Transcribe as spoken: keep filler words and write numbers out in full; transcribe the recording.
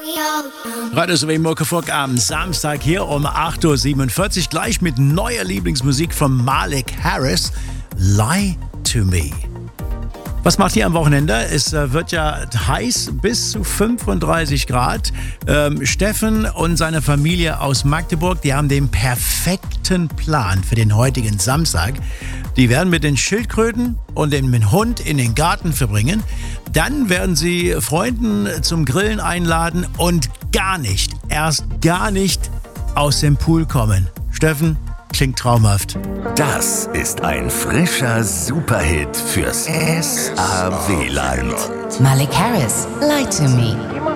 Radio S W Muckefuck am Samstag hier um acht Uhr siebenundvierzig, gleich mit neuer Lieblingsmusik von Malik Harris, Lie to Me. Was macht ihr am Wochenende? Es äh, wird ja heiß, bis zu fünfunddreißig Grad. Ähm, Steffen und seine Familie aus Magdeburg, die haben den perfekten Plan für den heutigen Samstag. Die werden mit den Schildkröten und den Hund in den Garten verbringen. Dann werden sie Freunden zum Grillen einladen und gar nicht, erst gar nicht aus dem Pool kommen. Steffen, klingt traumhaft. Das ist ein frischer Superhit fürs S A W-Land. Malik Harris, Lie to Me.